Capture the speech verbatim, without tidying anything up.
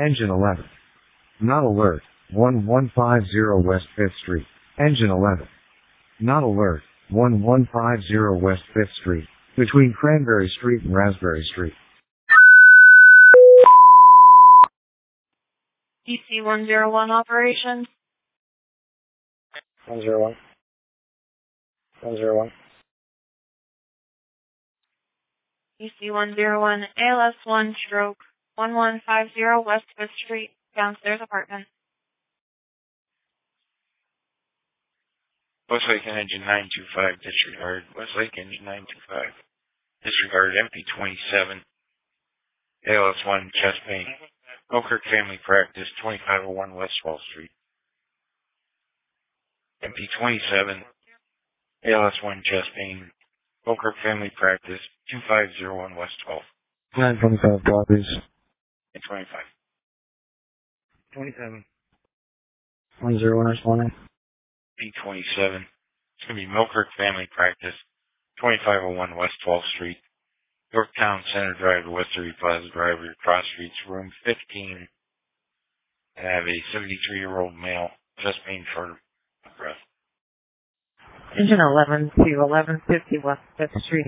Engine eleven. Not alert. one one five zero West fifth Street. Engine eleven. Not alert. one one five zero West fifth Street. Between Cranberry Street and Raspberry Street. D C one zero one operations. one zero one. one zero one. D C one zero one, A L S one stroke, one one five zero West fifth Street, downstairs apartment. Westlake Engine nine two five, disregard. Westlake Engine nine two five, disregard. M P twenty-seven, A L S one, chest pain. Oakirk Family Practice, twenty-five oh one West twelfth Street. M P twenty-seven, A L S one, chest pain. Oakirk Family Practice, two five zero one West twelfth. nine twenty-five copies. And twenty-five. twenty-seven. one zero one responding. P twenty-seven. It's going to be Milkirk Family Practice, twenty-five oh one West twelfth Street. Yorktown Center Drive to Westerly Plaza Drive, Cross Streets, room fifteen. And I have a seventy-three-year-old male, chest pain, short of breath. Engine eleven to eleven fifty West fifth Street.